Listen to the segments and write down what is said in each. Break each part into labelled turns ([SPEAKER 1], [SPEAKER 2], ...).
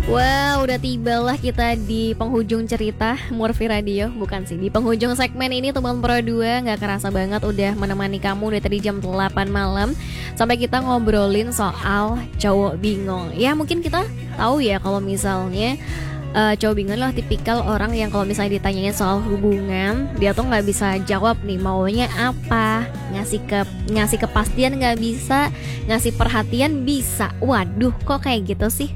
[SPEAKER 1] Wah, udah tibalah kita di penghujung cerita Murphy Radio. Bukan sih, di penghujung segmen ini teman Pro 2. Gak kerasa banget udah menemani kamu dari tadi jam 8 malam sampai kita ngobrolin soal cowok bingung. Ya mungkin kita tahu ya kalau misalnya cowok bingung lah tipikal orang yang kalau misalnya ditanyain soal hubungan, dia tuh gak bisa jawab nih maunya apa. Ngasih kepastian gak bisa, ngasih perhatian bisa. Waduh, kok kayak gitu sih?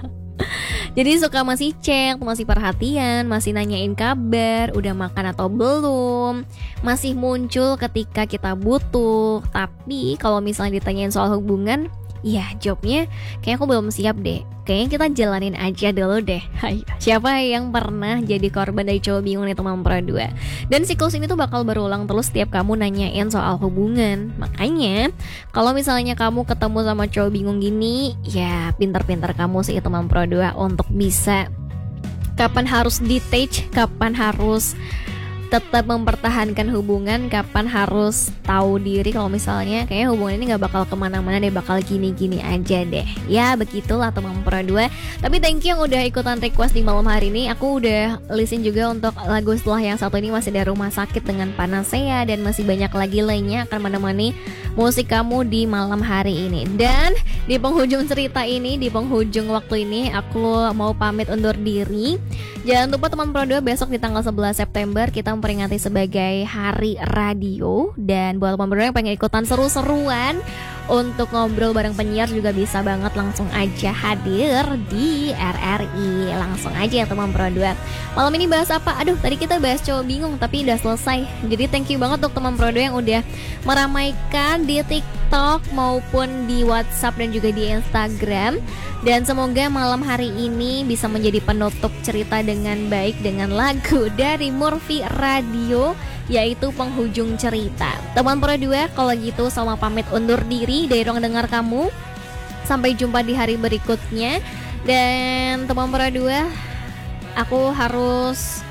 [SPEAKER 1] Jadi suka masih cek, masih perhatian, masih nanyain kabar, udah makan atau belum, masih muncul ketika kita butuh. Tapi kalau misalnya ditanyain soal hubungan, ya jawabnya kayaknya aku belum siap deh. Kayaknya kita jalanin aja dulu deh. Hai, siapa yang pernah jadi korban dari cowok bingung nih teman Pro 2? Dan siklus ini tuh bakal berulang terus setiap kamu nanyain soal hubungan. Makanya kalau misalnya kamu ketemu sama cowok bingung gini, ya pinter-pinter kamu sih teman Pro 2 untuk bisa kapan harus detach, kapan harus tetap mempertahankan hubungan, kapan harus tahu diri kalau misalnya kayaknya hubungan ini gak bakal kemana-mana deh, bakal gini-gini aja deh. Ya begitulah teman Pro 2. Tapi thank you yang udah ikutan request di malam hari ini. Aku udah listin juga untuk lagu setelah yang satu ini, masih dari Rumah Sakit dengan Panacea, dan masih banyak lagi lainnya akan menemani musik kamu di malam hari ini. Dan di penghujung cerita ini, di penghujung waktu ini, aku mau pamit undur diri. Jangan lupa teman Pro 2, besok di tanggal 11 September kita memperingati sebagai Hari Radio. Dan buat teman Pro 2 yang pengen ikutan seru-seruan untuk ngobrol bareng penyiar juga bisa banget langsung aja hadir di RRI. Langsung aja ya teman Pro 2. Malam ini bahas apa? Aduh, tadi kita bahas cowok bingung tapi udah selesai. Jadi thank you banget untuk teman Pro 2 yang udah meramaikan di TikTok maupun di WhatsApp dan juga di Instagram. Dan semoga malam hari ini bisa menjadi penutup cerita dengan baik dengan lagu dari Murphy Radio, yaitu Penghujung Cerita. Teman Pro 2, kalau gitu sama pamit undur diri dari ruang dengar kamu. Sampai jumpa di hari berikutnya. Dan teman Pro 2, aku harus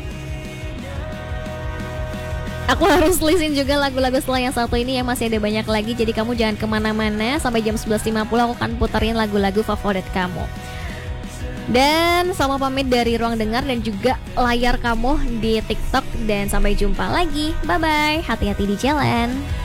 [SPEAKER 1] listin juga lagu-lagu setelah yang satu ini, yang masih ada banyak lagi. Jadi kamu jangan kemana-mana. Sampai jam 11.50 aku akan puterin lagu-lagu favorit kamu. Dan sama pamit dari ruang dengar dan juga layar kamu di TikTok. Dan sampai jumpa lagi. Bye-bye, hati-hati di jalan.